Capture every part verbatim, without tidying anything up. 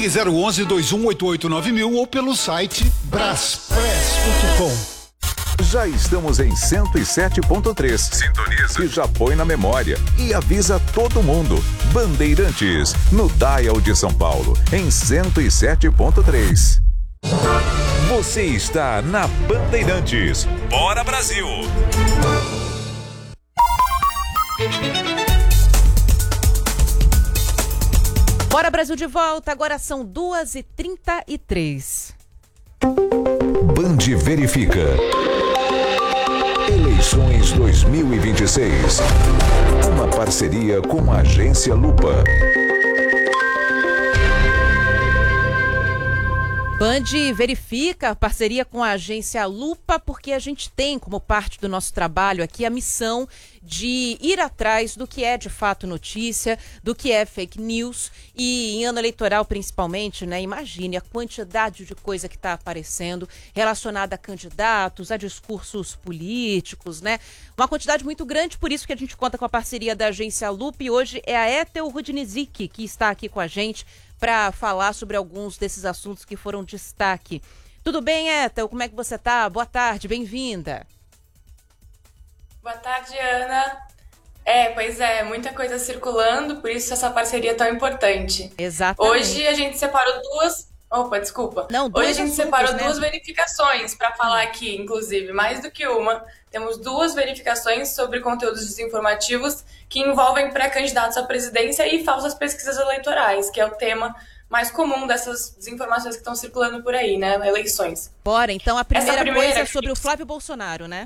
Ligue zero onze, dois um oito oito nove mil ou pelo site braspress ponto com. Já estamos em cento e sete ponto três. Sintoniza. E já põe na memória. E avisa todo mundo. Bandeirantes, no Dial de São Paulo, em cento e sete ponto três. Você está na Bandeirantes. Bora, Brasil! Bora, Brasil, de volta. Agora são duas e trinta e três. Band verifica. Eleições dois mil e vinte e seis. Uma parceria com a Agência Lupa. Band verifica parceria com a Agência Lupa, porque a gente tem como parte do nosso trabalho aqui a missão de ir atrás do que é de fato notícia, do que é fake news, e em ano eleitoral principalmente, né? Imagine a quantidade de coisa que está aparecendo relacionada a candidatos, a discursos políticos, né? Uma quantidade muito grande, por isso que a gente conta com a parceria da Agência Lupa, e hoje é a Ethel Rudnizik que está aqui com a gente para falar sobre alguns desses assuntos que foram destaque. Tudo bem, Ethel? Como é que você está? Boa tarde, bem-vinda. Boa tarde, Ana. É, pois é, muita coisa circulando, por isso essa parceria é tão importante. Exatamente. Hoje a gente separou duas... Opa, desculpa. Não, Hoje a gente assuntos, separou né? duas verificações para falar aqui, inclusive, mais do que uma. Temos duas verificações sobre conteúdos desinformativos que envolvem pré-candidatos à presidência e falsas pesquisas eleitorais, que é o tema mais comum dessas desinformações que estão circulando por aí, né? Eleições. Bora, então a primeira, primeira coisa é que- sobre o Flávio Bolsonaro, né?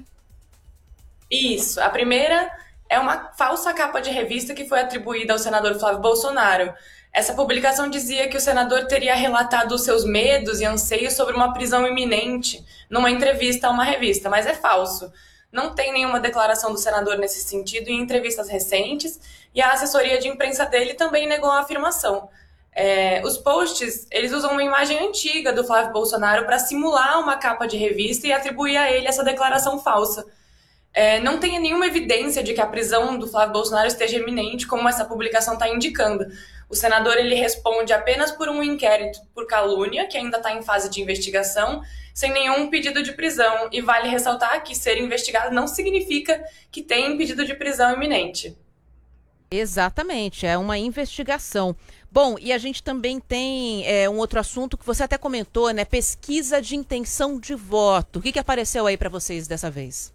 Isso. A primeira é uma falsa capa de revista que foi atribuída ao senador Flávio Bolsonaro. Essa publicação dizia que o senador teria relatado os seus medos e anseios sobre uma prisão iminente numa entrevista a uma revista, mas é falso. Não tem nenhuma declaração do senador nesse sentido em entrevistas recentes, e a assessoria de imprensa dele também negou a afirmação. É, os posts, eles usam uma imagem antiga do Flávio Bolsonaro para simular uma capa de revista e atribuir a ele essa declaração falsa. É, não tem nenhuma evidência de que a prisão do Flávio Bolsonaro esteja iminente, como essa publicação está indicando. O senador ele responde apenas por um inquérito por calúnia, que ainda está em fase de investigação, sem nenhum pedido de prisão. E vale ressaltar que ser investigado não significa que tem pedido de prisão iminente. Exatamente, é uma investigação. Bom, e a gente também tem é, um outro assunto que você até comentou, né? Pesquisa de intenção de voto. O que, que apareceu aí para vocês dessa vez?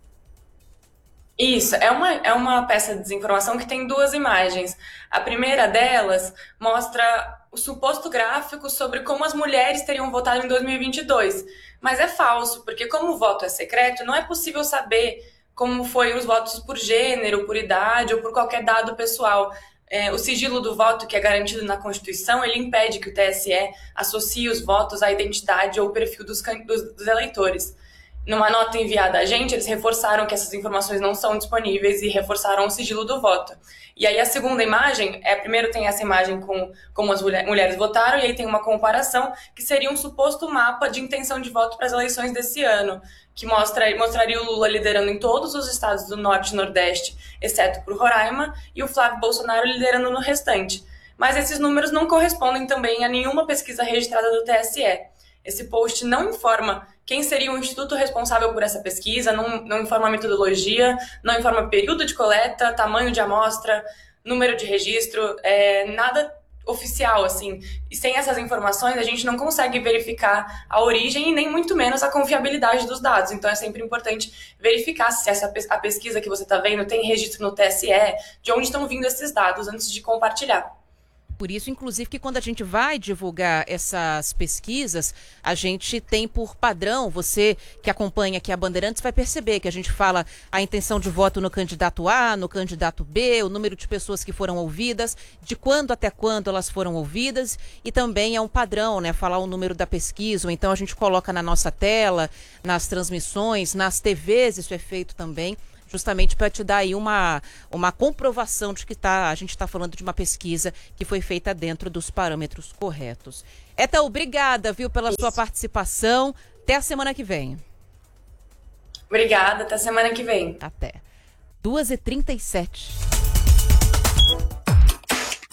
Isso, é uma, é uma peça de desinformação que tem duas imagens. A primeira delas mostra o suposto gráfico sobre como as mulheres teriam votado em dois mil e vinte e dois. Mas é falso, porque como o voto é secreto, não é possível saber como foi os votos por gênero, por idade ou por qualquer dado pessoal. É, o sigilo do voto, que é garantido na Constituição, ele impede que o T S E associe os votos à identidade ou perfil dos, dos, dos eleitores. Numa nota enviada a gente, eles reforçaram que essas informações não são disponíveis e reforçaram o sigilo do voto. E aí a segunda imagem, é, primeiro tem essa imagem com como as mulher, mulheres votaram, e aí tem uma comparação que seria um suposto mapa de intenção de voto para as eleições desse ano, que mostra, mostraria o Lula liderando em todos os estados do Norte e Nordeste, exceto por Roraima, e o Flávio Bolsonaro liderando no restante. Mas esses números não correspondem também a nenhuma pesquisa registrada do T S E. Esse post não informa quem seria o instituto responsável por essa pesquisa, não, não informa a metodologia, não informa período de coleta, tamanho de amostra, número de registro, é, nada oficial, assim. E sem essas informações, a gente não consegue verificar a origem e nem muito menos a confiabilidade dos dados. Então é sempre importante verificar se essa, a pesquisa que você está vendo tem registro no T S E, de onde estão vindo esses dados antes de compartilhar. Por isso, inclusive, que quando a gente vai divulgar essas pesquisas, a gente tem por padrão, você que acompanha aqui a Bandeirantes vai perceber que a gente fala a intenção de voto no candidato A, no candidato B, o número de pessoas que foram ouvidas, de quando até quando elas foram ouvidas, e também é um padrão, né, falar o número da pesquisa, ou então a gente coloca na nossa tela, nas transmissões, nas T Vs, isso é feito também, justamente para te dar aí uma, uma comprovação de que tá, a gente está falando de uma pesquisa que foi feita dentro dos parâmetros corretos. Ethel, obrigada, viu, pela sua participação. Até a semana que vem. Obrigada, até a semana que vem. Até. duas e trinta e sete.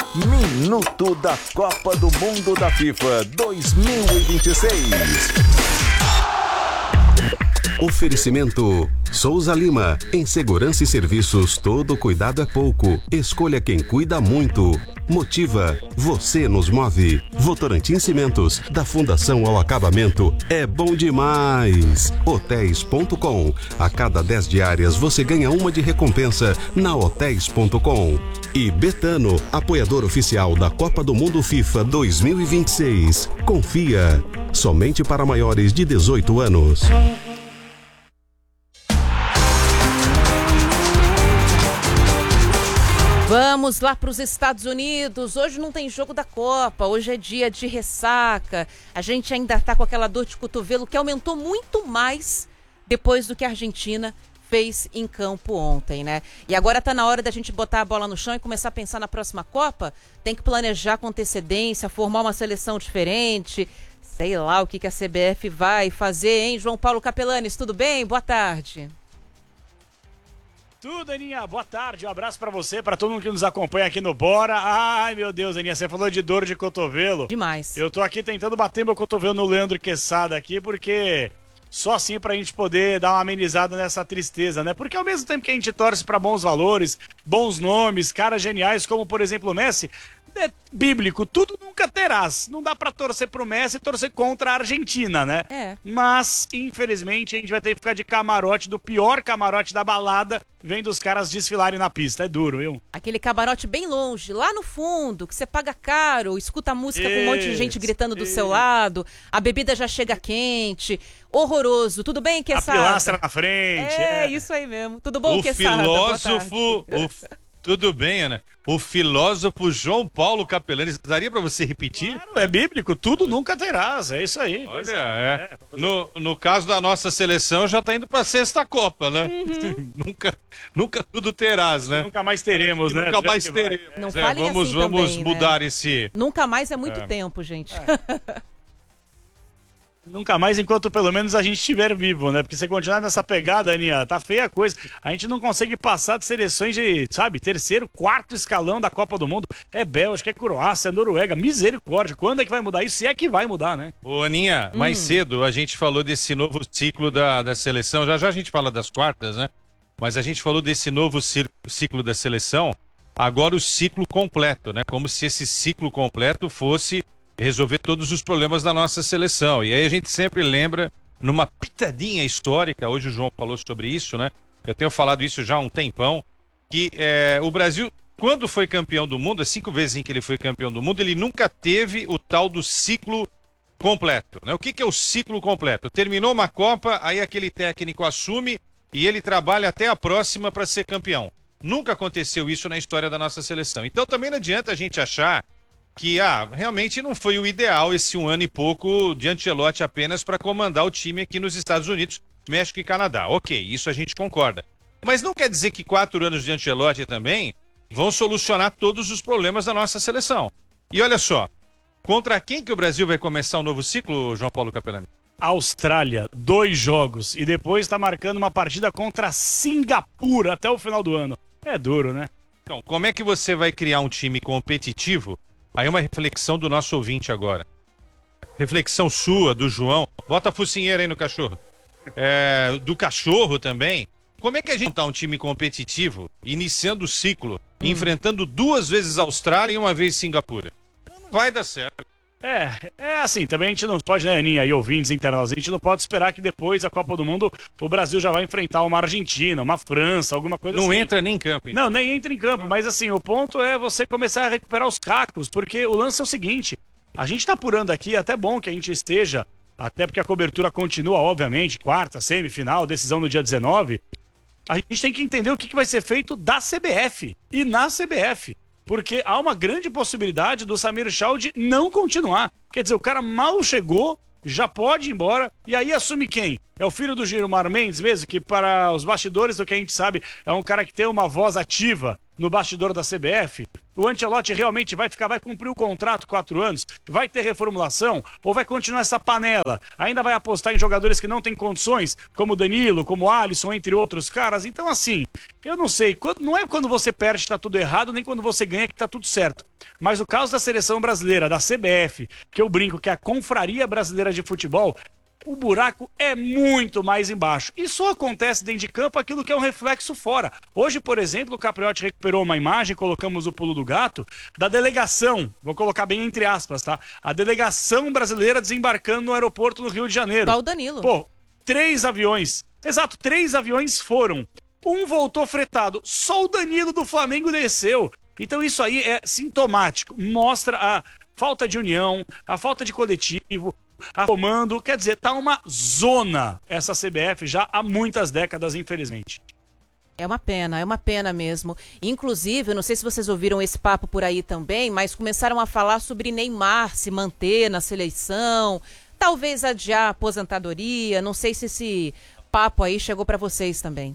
Minuto da Copa do Mundo da FIFA dois mil e vinte e seis. Oferecimento Souza Lima. Em segurança e serviços, todo cuidado é pouco. Escolha quem cuida muito. Motiva. Você nos move. Votorantim Cimentos. Da fundação ao acabamento. É bom demais. Hotéis ponto com. A cada dez diárias você ganha uma de recompensa na hotéis ponto com. E Betano, apoiador oficial da Copa do Mundo FIFA dois mil e vinte e seis. Confia. Somente para maiores de dezoito anos. Vamos lá para os Estados Unidos. Hoje não tem jogo da Copa, hoje é dia de ressaca. A gente ainda está com aquela dor de cotovelo que aumentou muito mais depois do que a Argentina fez em campo ontem, né? E agora está na hora da gente botar a bola no chão e começar a pensar na próxima Copa. Tem que planejar com antecedência, formar uma seleção diferente. Sei lá o que, que a C B F vai fazer, hein? João Paulo Capelanes, tudo bem? Boa tarde. Tudo, Aninha. Boa tarde. Um abraço pra você, pra todo mundo que nos acompanha aqui no Bora. Ai, meu Deus, Aninha, você falou de dor de cotovelo. Demais. Eu tô aqui tentando bater meu cotovelo no Leandro Quesada aqui, porque só assim pra gente poder dar uma amenizada nessa tristeza, né? Porque ao mesmo tempo que a gente torce pra bons valores, bons nomes, caras geniais, como por exemplo o Messi, é bíblico, tudo nunca terás. Não dá pra torcer pro Messi e torcer contra a Argentina, né? É. Mas, infelizmente, a gente vai ter que ficar de camarote, do pior camarote da balada, vendo os caras desfilarem na pista. É duro, viu? Aquele camarote bem longe, lá no fundo, que você paga caro, escuta a música com um monte de gente gritando do isso. seu lado, a bebida já chega quente, horroroso. Tudo bem, A Quesada? pilastra na frente. É, É, isso aí mesmo. Tudo bom, O Quesada? Boa tarde. filósofo... o f- Tudo bem, Ana? O filósofo João Paulo Capelanes. Daria pra você repetir? Claro, é bíblico, tudo nunca terás. É isso aí. Olha, é. No, no caso da nossa seleção, já tá indo pra sexta Copa, né? Uhum. nunca, nunca tudo terás, né? Nunca mais teremos, né? Nunca mais Já que vai. teremos. Não É, falem vamos assim vamos também, mudar né? esse... Nunca mais é muito É. tempo, gente. Nunca mais enquanto pelo menos a gente estiver vivo, né? Porque se continuar nessa pegada, Aninha, tá feia a coisa. A gente não consegue passar de seleções de, sabe, terceiro, quarto escalão da Copa do Mundo. É Bélgica, é Croácia, é Noruega. Misericórdia. Quando é que vai mudar isso? Se é que vai mudar, né? Ô, Aninha, mais cedo a gente falou desse novo ciclo da, da seleção. Já já a gente fala das quartas, né? Mas a gente falou desse novo ciclo, ciclo da seleção. Agora o ciclo completo, né? Como se esse ciclo completo fosse resolver todos os problemas da nossa seleção. E aí a gente sempre lembra, numa pitadinha histórica, hoje o João falou sobre isso, né? Eu tenho falado isso já há um tempão, que é, o Brasil, quando foi campeão do mundo, as cinco vezes em que ele foi campeão do mundo, ele nunca teve o tal do ciclo completo, né? O que, que é o ciclo completo? Terminou uma Copa, aí aquele técnico assume e ele trabalha até a próxima para ser campeão. Nunca aconteceu isso na história da nossa seleção. Então também não adianta a gente achar que ah, realmente não foi o ideal esse um ano e pouco de Ancelotti apenas para comandar o time aqui nos Estados Unidos, México e Canadá. Ok, isso a gente concorda. Mas não quer dizer que quatro anos de Ancelotti também vão solucionar todos os problemas da nossa seleção. E olha só, contra quem que o Brasil vai começar o novo ciclo, João Paulo Capelani? Austrália, dois jogos. E depois está marcando uma partida contra Singapura até o final do ano. É duro, né? Então, como é que você vai criar um time competitivo? Aí uma reflexão do nosso ouvinte agora. Reflexão sua, do João. Bota a focinheira aí no cachorro. É, do cachorro também. Como é que a gente tá um time competitivo, iniciando o ciclo, hum. enfrentando duas vezes a Austrália e uma vez Singapura? Não vai dar certo. É, é assim, também a gente não pode, né, Aninha e ouvintes internautas, a gente não pode esperar que depois da Copa do Mundo o Brasil já vai enfrentar uma Argentina, uma França, alguma coisa não assim. Não entra nem em campo. Então. Não, nem entra em campo, mas assim, o ponto é você começar a recuperar os cacos, porque o lance é o seguinte, a gente tá apurando aqui, é até bom que a gente esteja, até porque a cobertura continua, obviamente, quarta, semifinal, decisão no dia dezenove, a gente tem que entender o que vai ser feito da C B F e na C B F. Porque há uma grande possibilidade do Samir Chaude não continuar. Quer dizer, o cara mal chegou, já pode ir embora, e aí assume quem? É o filho do Gilmar Mendes mesmo, que para os bastidores do que a gente sabe, é um cara que tem uma voz ativa no bastidor da C B F? O Ancelotti realmente vai ficar, vai cumprir o contrato quatro anos? Vai ter reformulação? Ou vai continuar essa panela? Ainda vai apostar em jogadores que não têm condições, como Danilo, como Alisson, entre outros caras? Então, assim, eu não sei. Não é quando você perde que tá tudo errado, nem quando você ganha que tá tudo certo. Mas o caso da seleção brasileira, da C B F, que eu brinco que é a Confraria Brasileira de Futebol, o buraco é muito mais embaixo. E só acontece dentro de campo aquilo que é um reflexo fora. Hoje, por exemplo, o Capriotti recuperou uma imagem, colocamos o pulo do gato, da delegação, vou colocar bem entre aspas, tá? A delegação brasileira desembarcando no aeroporto no Rio de Janeiro. Qual o Danilo? Pô, três aviões. Exato, três aviões foram. Um voltou fretado. Só o Danilo do Flamengo desceu. Então isso aí é sintomático. Mostra a falta de união, a falta de coletivo, a comando, quer dizer, tá uma zona essa C B F já há muitas décadas, infelizmente. É uma pena, é uma pena mesmo. Inclusive, eu não sei se vocês ouviram esse papo por aí também, mas começaram a falar sobre Neymar se manter na seleção, talvez adiar a aposentadoria, não sei se esse papo aí chegou para vocês também.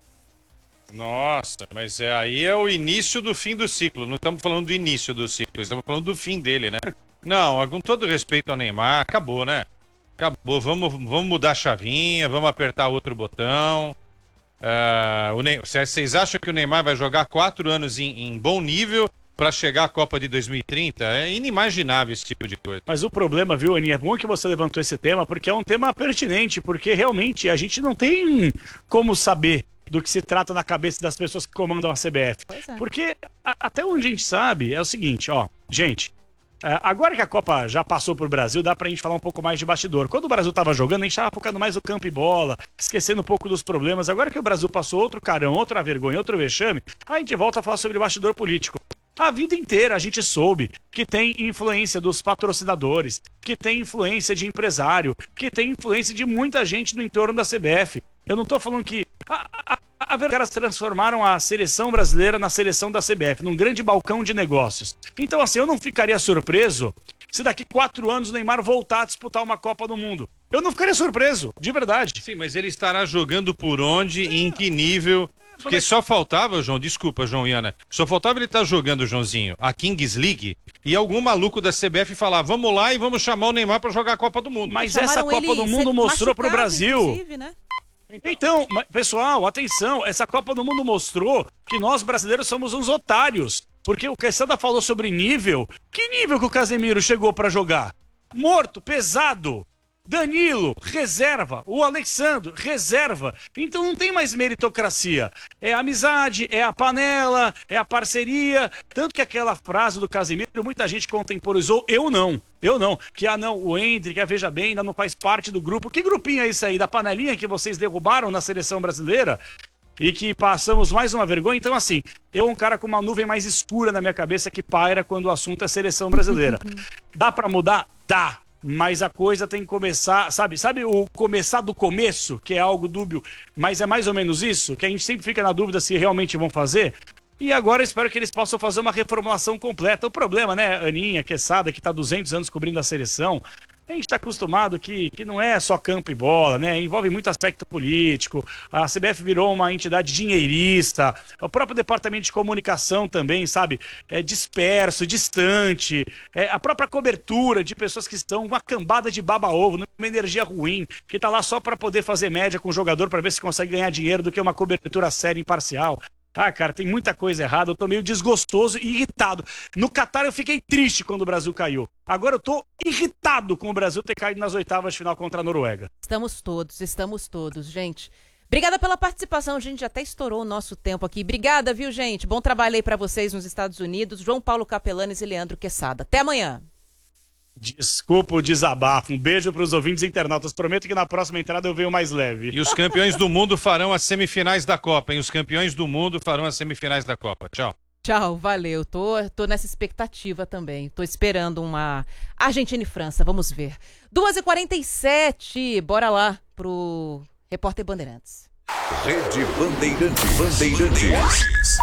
Nossa, mas é, aí é o início do fim do ciclo, não estamos falando do início do ciclo, estamos falando do fim dele, né? Não, com todo respeito ao Neymar, acabou, né? Acabou, vamos, vamos mudar a chavinha, vamos apertar outro botão. Uh, o Ney... Vocês acham que o Neymar vai jogar quatro anos em, em bom nível para chegar à Copa de dois mil e trinta? É inimaginável esse tipo de coisa. Mas o problema, viu, Aninha, é bom que você levantou esse tema, porque é um tema pertinente, porque realmente a gente não tem como saber do que se trata na cabeça das pessoas que comandam a C B F. É. Porque a, até onde a gente sabe é o seguinte, ó, gente... Agora que a Copa já passou pro Brasil, dá pra gente falar um pouco mais de bastidor. Quando o Brasil tava jogando, a gente tava focando mais no campo e bola, esquecendo um pouco dos problemas. Agora que o Brasil passou outro carão, outra vergonha, outro vexame, a gente volta a falar sobre bastidor político. A vida inteira a gente soube que tem influência dos patrocinadores, que tem influência de empresário, que tem influência de muita gente no entorno da C B F. Eu não tô falando que... A, a, a verdade, os caras transformaram a seleção brasileira na seleção da C B F, num grande balcão de negócios. Então, assim, eu não ficaria surpreso se daqui quatro anos o Neymar voltar a disputar uma Copa do Mundo. Eu não ficaria surpreso, de verdade. Sim, mas ele estará jogando por onde e em que nível... Porque só faltava, João, desculpa, João e Ana, só faltava ele estar jogando, Joãozinho, a Kings League, e algum maluco da C B F falar, vamos lá e vamos chamar o Neymar para jogar a Copa do Mundo. Mas essa Copa do Mundo mostrou pro Brasil... Né? Então, pessoal, atenção, essa Copa do Mundo mostrou que nós brasileiros somos uns otários, porque o Quesada falou sobre nível. Que nível que o Casemiro chegou para jogar? Morto, pesado. Danilo, reserva. O Alexandre, reserva. Então não tem mais meritocracia. É a amizade, é a panela, é a parceria. Tanto que aquela frase do Casemiro, muita gente contemporizou, eu não. Eu não. Que, ah não, o Hendrick, a Veja Bem, ainda não faz parte do grupo. Que grupinho é isso aí? Da panelinha que vocês derrubaram na seleção brasileira? E que passamos mais uma vergonha. Então, assim, eu um cara com uma nuvem mais escura na minha cabeça que paira quando o assunto é seleção brasileira. Dá pra mudar? Dá. Mas a coisa tem que começar, sabe? Sabe o começar do começo, que é algo dúbio, mas é mais ou menos isso, que a gente sempre fica na dúvida se realmente vão fazer. E agora eu espero que eles possam fazer uma reformulação completa. O problema, né, Aninha, Quesada, que está há duzentos anos cobrindo a seleção, a gente está acostumado que, que não é só campo e bola, né? Envolve muito aspecto político. A C B F virou uma entidade dinheirista. O próprio departamento de comunicação também, sabe? É disperso, distante. É a própria cobertura de pessoas que estão uma cambada de baba-ovo, uma energia ruim, que está lá só para poder fazer média com o jogador para ver se consegue ganhar dinheiro do que uma cobertura séria e imparcial. Ah, cara, tem muita coisa errada, eu tô meio desgostoso e irritado. No Catar eu fiquei triste quando o Brasil caiu. Agora eu tô irritado com o Brasil ter caído nas oitavas de final contra a Noruega. Estamos todos, estamos todos, gente. Obrigada pela participação, a gente até estourou o nosso tempo aqui. Obrigada, viu, gente? Bom trabalho aí pra vocês nos Estados Unidos. João Paulo Capelanes e Leandro Quesada. Até amanhã. Desculpa o desabafo. Um beijo para os ouvintes internautas. Prometo que na próxima entrada eu venho mais leve. E os campeões do mundo farão as semifinais da Copa, hein? Os campeões do mundo farão as semifinais da Copa. Tchau. Tchau, valeu. Tô, tô nessa expectativa também. Tô esperando uma Argentina e França. Vamos ver. duas e quarenta e sete. Bora lá pro Repórter Bandeirantes. Rede Bandeirantes. Bandeirantes.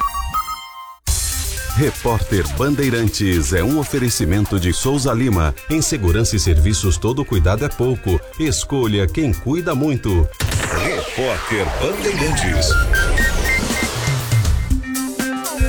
Repórter Bandeirantes é um oferecimento de Souza Lima. Em segurança e serviços, todo cuidado é pouco. Escolha quem cuida muito. Repórter Bandeirantes.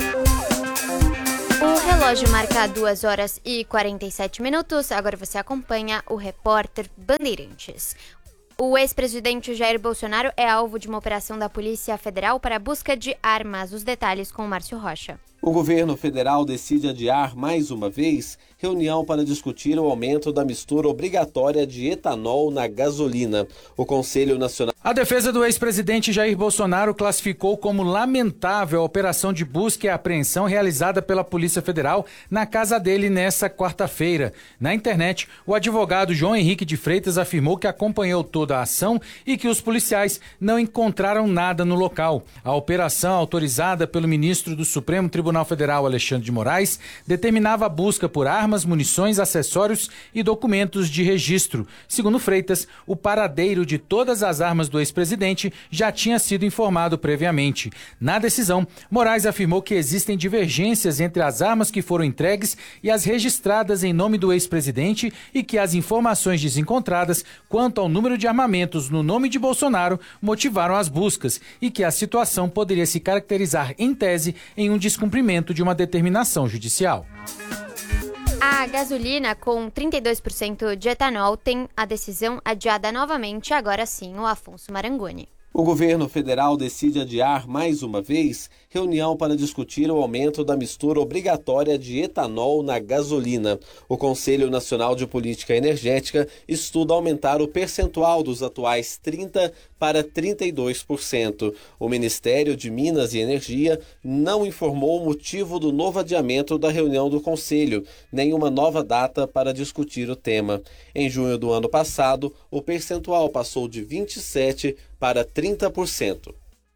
relógio marca duas horas e quarenta e sete minutos. Agora você acompanha o repórter Bandeirantes. O ex-presidente Jair Bolsonaro é alvo de uma operação da Polícia Federal para a busca de armas. Os detalhes com o Márcio Rocha. O governo federal decide adiar mais uma vez reunião para discutir o aumento da mistura obrigatória de etanol na gasolina. O Conselho Nacional... A defesa do ex-presidente Jair Bolsonaro classificou como lamentável a operação de busca e apreensão realizada pela Polícia Federal na casa dele nesta quarta-feira. Na internet, o advogado João Henrique de Freitas afirmou que acompanhou toda a ação e que os policiais não encontraram nada no local. A operação, autorizada pelo ministro do Supremo Tribunal Federal Alexandre de Moraes, determinava a busca por armas, munições, acessórios e documentos de registro. Segundo Freitas, o paradeiro de todas as armas do ex-presidente já tinha sido informado previamente. Na decisão, Moraes afirmou que existem divergências entre as armas que foram entregues e as registradas em nome do ex-presidente e que as informações desencontradas quanto ao número de armamentos no nome de Bolsonaro motivaram as buscas e que a situação poderia se caracterizar, em tese, em um descumprimento de uma determinação judicial. A gasolina com trinta e dois por cento de etanol tem a decisão adiada novamente, agora sim, o Afonso Marangoni. O governo federal decide adiar mais uma vez reunião para discutir o aumento da mistura obrigatória de etanol na gasolina. O Conselho Nacional de Política Energética estuda aumentar o percentual dos atuais trinta por cento para trinta e dois por cento. O Ministério de Minas e Energia não informou o motivo do novo adiamento da reunião do Conselho, nem uma nova data para discutir o tema. Em junho do ano passado, o percentual passou de vinte e sete por cento para trinta por cento.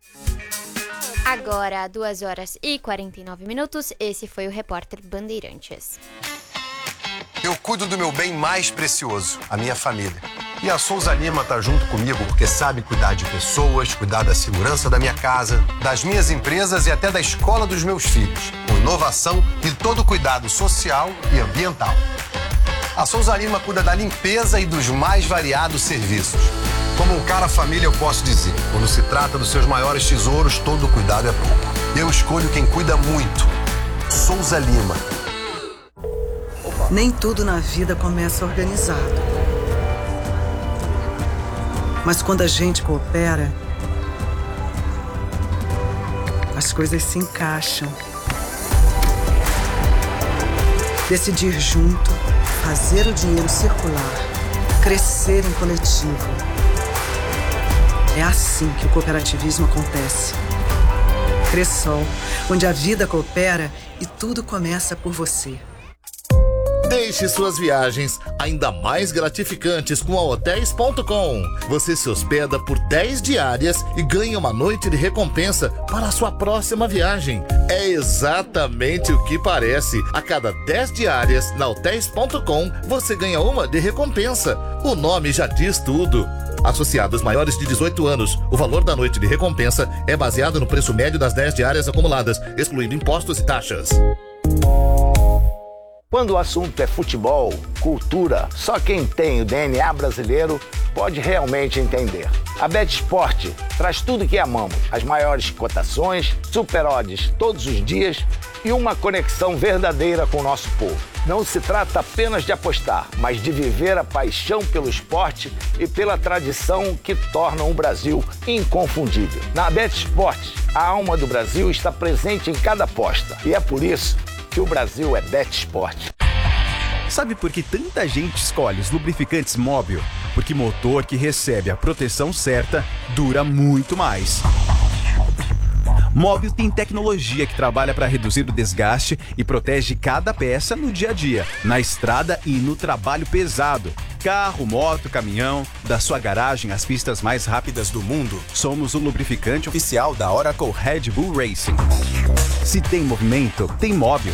Agora, duas horas e quarenta e nove minutos, esse foi o repórter Bandeirantes. Eu cuido do meu bem mais precioso, a minha família. E a Souza Lima tá junto comigo porque sabe cuidar de pessoas, cuidar da segurança da minha casa, das minhas empresas e até da escola dos meus filhos, com inovação e todo o cuidado social e ambiental. A Souza Lima cuida da limpeza e dos mais variados serviços. Como um cara família, eu posso dizer, quando se trata dos seus maiores tesouros, todo cuidado é pouco. Eu escolho quem cuida muito. Souza Lima. Nem tudo na vida começa organizado. Mas quando a gente coopera, as coisas se encaixam. Decidir junto, fazer o dinheiro circular, crescer em coletivo. É assim que o cooperativismo acontece. Cressol, onde a vida coopera e tudo começa por você. Deixe suas viagens ainda mais gratificantes com a hotéis ponto com. Você se hospeda por dez diárias e ganha uma noite de recompensa para a sua próxima viagem. É exatamente o que parece. A cada dez diárias na hotéis ponto com, você ganha uma de recompensa. O nome já diz tudo. Associados maiores de dezoito anos, o valor da noite de recompensa é baseado no preço médio das dez diárias acumuladas, excluindo impostos e taxas. Quando o assunto é futebol, cultura, só quem tem o D N A brasileiro pode realmente entender. A BetSport traz tudo que amamos, as maiores cotações, super odds todos os dias e uma conexão verdadeira com o nosso povo. Não se trata apenas de apostar, mas de viver a paixão pelo esporte e pela tradição que tornam o Brasil inconfundível. Na BetSport, a alma do Brasil está presente em cada aposta e é por isso que o Brasil é BetSport. Sabe por que tanta gente escolhe os lubrificantes Móbil? Porque motor que recebe a proteção certa dura muito mais. Móbil tem tecnologia que trabalha para reduzir o desgaste e protege cada peça no dia a dia, na estrada e no trabalho pesado. Carro, moto, caminhão, da sua garagem às pistas mais rápidas do mundo, somos o lubrificante oficial da Oracle Red Bull Racing. Se tem movimento, tem Móbil.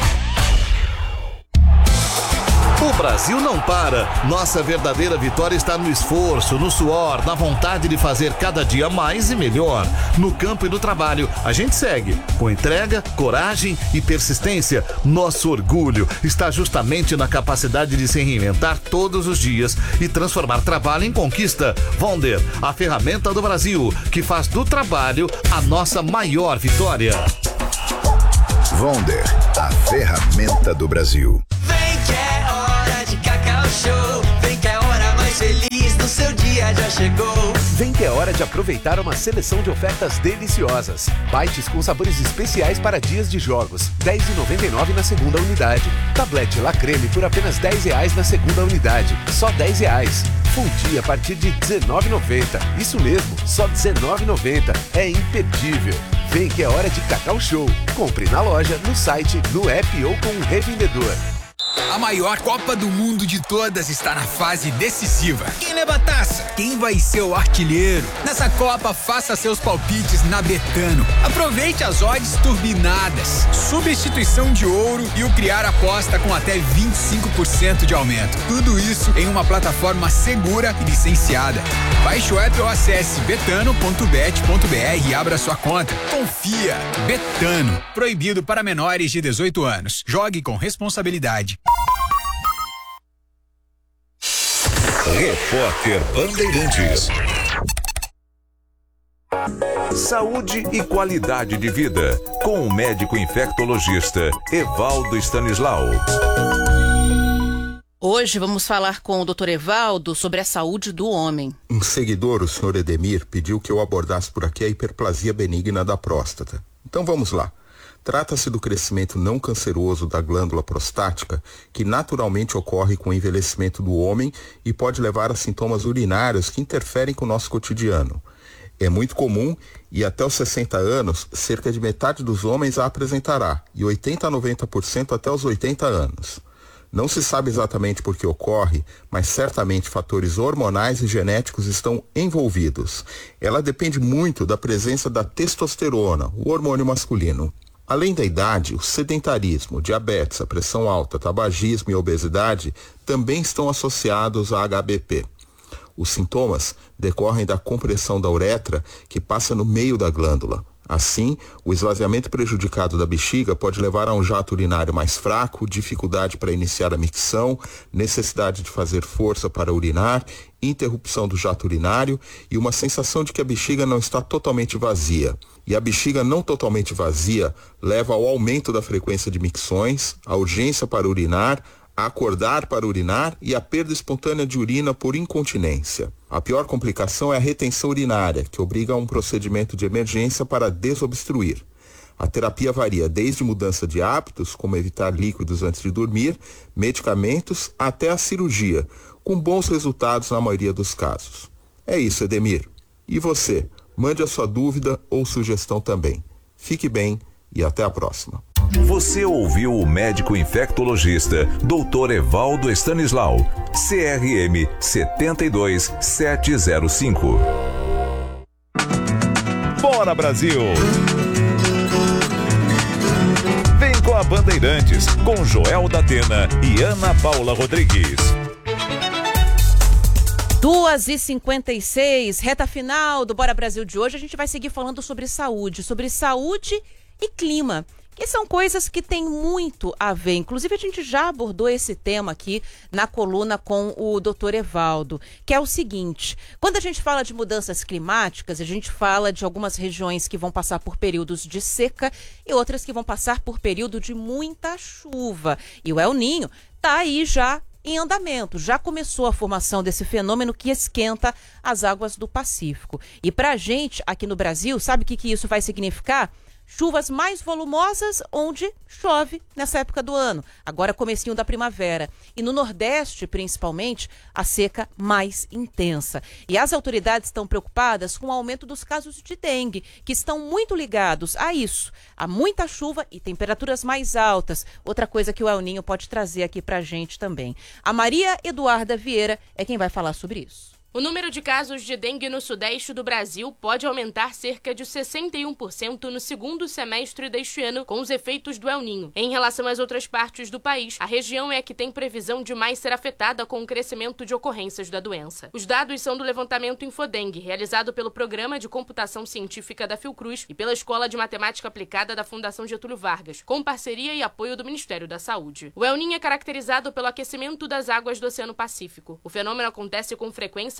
O Brasil não para. Nossa verdadeira vitória está no esforço, no suor, na vontade de fazer cada dia mais e melhor. No campo e no trabalho, a gente segue. Com entrega, coragem e persistência. Nosso orgulho está justamente na capacidade de se reinventar todos os dias e transformar trabalho em conquista. Vonder, a ferramenta do Brasil, que faz do trabalho a nossa maior vitória. Wonder, a ferramenta do Brasil. Vem que é hora de Cacau Show. Vem que é hora mais feliz do seu dia já chegou. Vem que é hora de aproveitar uma seleção de ofertas deliciosas. Bites com sabores especiais para dias de jogos. dez reais e noventa e nove centavos na segunda unidade. Tablete La Creme por apenas dez reais na segunda unidade. Só dez reais. Fundi a partir de dezenove reais e noventa centavos. Isso mesmo, só dezenove reais e noventa centavos. É imperdível. Vem que é hora de Cacau Show. Compre na loja, no site, no app ou com um revendedor. A maior Copa do Mundo de todas está na fase decisiva. Quem leva a taça? Quem vai ser o artilheiro? Nessa Copa, faça seus palpites na Betano. Aproveite as odds turbinadas, substituição de ouro e o criar aposta com até vinte e cinco por cento de aumento. Tudo isso em uma plataforma segura e licenciada. Baixe o app ou acesse betano ponto bet ponto br e abra sua conta. Confia. Betano. Proibido para menores de dezoito anos. Jogue com responsabilidade. Repórter Bandeirantes. Saúde e qualidade de vida, com o médico infectologista Evaldo Stanislau. Hoje vamos falar com o doutor Evaldo sobre a saúde do homem. Um seguidor, o senhor Edemir, pediu que eu abordasse por aqui a hiperplasia benigna da próstata. Então vamos lá. Trata-se do crescimento não canceroso da glândula prostática, que naturalmente ocorre com o envelhecimento do homem e pode levar a sintomas urinários que interferem com o nosso cotidiano. É muito comum e até os sessenta anos, cerca de metade dos homens a apresentará, e oitenta a noventa por cento até os oitenta anos. Não se sabe exatamente por que ocorre, mas certamente fatores hormonais e genéticos estão envolvidos. Ela depende muito da presença da testosterona, o hormônio masculino. Além da idade, o sedentarismo, diabetes, a pressão alta, tabagismo e obesidade também estão associados a H B P. Os sintomas decorrem da compressão da uretra que passa no meio da glândula. Assim, o esvaziamento prejudicado da bexiga pode levar a um jato urinário mais fraco, dificuldade para iniciar a micção, necessidade de fazer força para urinar, interrupção do jato urinário e uma sensação de que a bexiga não está totalmente vazia. E a bexiga não totalmente vazia leva ao aumento da frequência de micções, a urgência para urinar, a acordar para urinar e a perda espontânea de urina por incontinência. A pior complicação é a retenção urinária, que obriga a um procedimento de emergência para desobstruir. A terapia varia desde mudança de hábitos, como evitar líquidos antes de dormir, medicamentos, até a cirurgia, com bons resultados na maioria dos casos. É isso, Edemir. E você? Mande a sua dúvida ou sugestão também. Fique bem e até a próxima. Você ouviu o médico infectologista doutor Evaldo Stanislau, C R M sete dois sete zero cinco. Bora, Brasil! Vem com a Bandeirantes, com Joel da Atena e Ana Paula Rodrigues. duas e cinquenta e seis, reta final do Bora Brasil de hoje. A gente vai seguir falando sobre saúde, sobre saúde e clima, que são coisas que têm muito a ver. Inclusive, a gente já abordou esse tema aqui na coluna com o doutor Evaldo, que é o seguinte: quando a gente fala de mudanças climáticas, a gente fala de algumas regiões que vão passar por períodos de seca e outras que vão passar por período de muita chuva. E o El Niño está aí já em andamento. Já começou a formação desse fenômeno que esquenta as águas do Pacífico. E para a gente, aqui no Brasil, sabe o que, que isso vai significar? Chuvas mais volumosas onde chove nessa época do ano, agora comecinho da primavera. E no Nordeste, principalmente, a seca mais intensa. E as autoridades estão preocupadas com o aumento dos casos de dengue, que estão muito ligados a isso, a muita chuva e temperaturas mais altas. Outra coisa que o El Niño pode trazer aqui pra gente também. A Maria Eduarda Vieira é quem vai falar sobre isso. O número de casos de dengue no sudeste do Brasil pode aumentar cerca de sessenta e um por cento no segundo semestre deste ano, com os efeitos do El Niño. Em relação às outras partes do país, a região é a que tem previsão de mais ser afetada com o crescimento de ocorrências da doença. Os dados são do levantamento Infodengue, realizado pelo Programa de Computação Científica da Fiocruz e pela Escola de Matemática Aplicada da Fundação Getúlio Vargas, com parceria e apoio do Ministério da Saúde. O El Niño é caracterizado pelo aquecimento das águas do Oceano Pacífico. O fenômeno acontece com frequência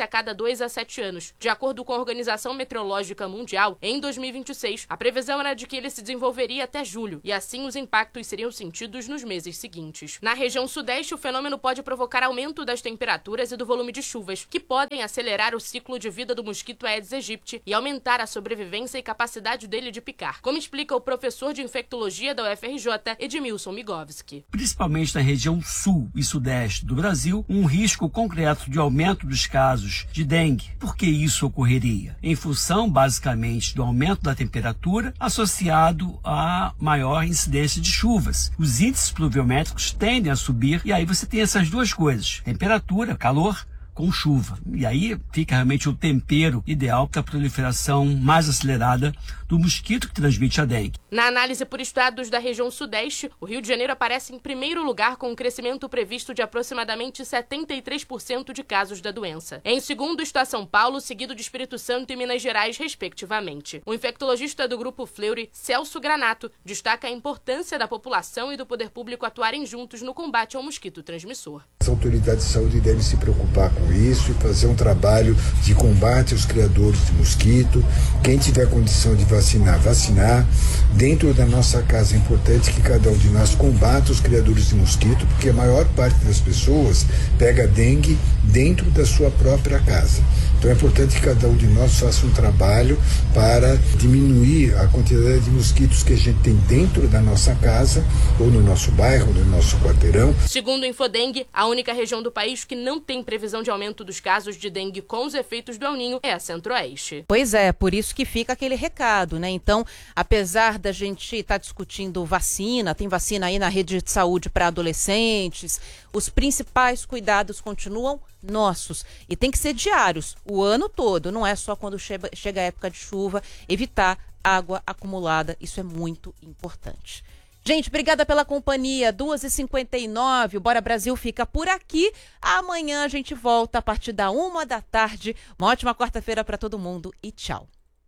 a cada dois a sete anos. De acordo com a Organização Meteorológica Mundial, em dois mil e vinte e seis, a previsão era de que ele se desenvolveria até julho, e assim os impactos seriam sentidos nos meses seguintes. Na região sudeste, o fenômeno pode provocar aumento das temperaturas e do volume de chuvas, que podem acelerar o ciclo de vida do mosquito Aedes aegypti e aumentar a sobrevivência e capacidade dele de picar, como explica o professor de infectologia da U F R J, Edmilson Migovski. Principalmente na região sul e sudeste do Brasil, um risco concreto de aumento dos casos de dengue. Por que isso ocorreria? Em função, basicamente, do aumento da temperatura associado a maior incidência de chuvas. Os índices pluviométricos tendem a subir e aí você tem essas duas coisas, temperatura, calor, com chuva. E aí fica realmente o tempero ideal para a proliferação mais acelerada do mosquito que transmite a dengue. Na análise por estados da região sudeste, o Rio de Janeiro aparece em primeiro lugar com um crescimento previsto de aproximadamente setenta e três por cento de casos da doença. Em segundo está São Paulo, seguido de Espírito Santo e Minas Gerais, respectivamente. O infectologista do Grupo Fleury, Celso Granato, destaca a importância da população e do poder público atuarem juntos no combate ao mosquito transmissor. As autoridades de saúde devem se preocupar com isso e fazer um trabalho de combate aos criadores de mosquito. Quem tiver condição de vacinar, vacinar. Dentro da nossa casa é importante que cada um de nós combata os criadores de mosquito, porque a maior parte das pessoas pega dengue dentro da sua própria casa. Então é importante que cada um de nós faça um trabalho para diminuir a quantidade de mosquitos que a gente tem dentro da nossa casa, ou no nosso bairro, ou no nosso quarteirão. Segundo o Infodengue, a única região do país que não tem previsão de aumento dos casos de dengue com os efeitos do El Niño é a Centro-Oeste. Pois é, por isso que fica aquele recado, né? Então, apesar da gente estar tá discutindo vacina, tem vacina aí na rede de saúde para adolescentes, os principais cuidados continuam nossos e tem que ser diários, o ano todo, não é só quando chega, chega a época de chuva, evitar água acumulada, isso é muito importante. Gente, obrigada pela companhia, duas e cinquenta e nove, o Bora Brasil fica por aqui. Amanhã a gente volta a partir da uma da tarde. Uma ótima quarta-feira para todo mundo e tchau.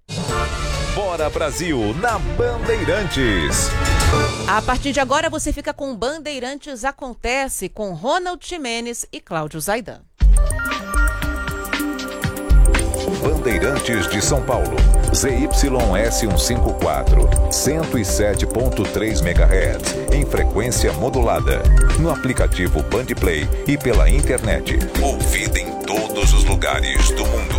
Bora Brasil na Bandeirantes. A partir de agora você fica com Bandeirantes Acontece com Ronald Ximenes e Cláudio Zaidan. Bandeirantes de São Paulo, Z Y S cento e cinquenta e quatro, cento e sete ponto três megahertz, em frequência modulada, no aplicativo Bandplay e pela internet, ouvida em todos os lugares do mundo.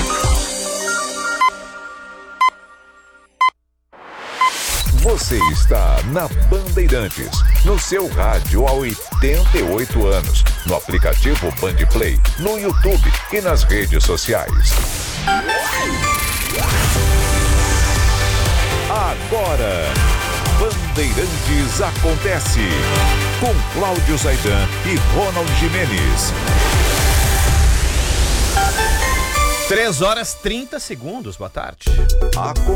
Você está na Bandeirantes, no seu rádio há oitenta e oito anos, no aplicativo Bandplay, no YouTube e nas redes sociais. Agora, Bandeirantes Acontece, com Cláudio Zaidan e Ronald Ximenes. três horas e trinta segundos, boa tarde. A